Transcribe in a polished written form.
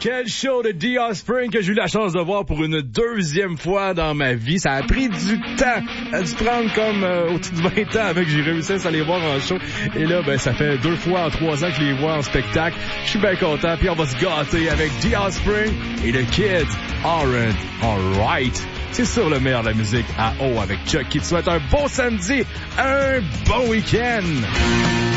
Quel show de The Offspring que j'ai eu la chance de voir pour une deuxième fois dans ma vie. Ça a pris du temps. Ça a dû prendre comme au-dessus de 20 ans avant que j'ai réussi à les voir en show. Et là, ben, ça fait 2 fois en 3 ans que je les vois en spectacle. Je suis bien content. Puis on va se gâter avec The Offspring et The Kids Aren't Alright. C'est sur le meilleur de la musique à eau avec Chuck qui te souhaite un bon samedi, un bon week-end.